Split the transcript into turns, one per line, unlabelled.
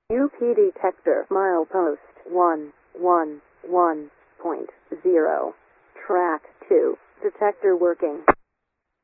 UP detector milepost 111.0. Track 2. Detector working.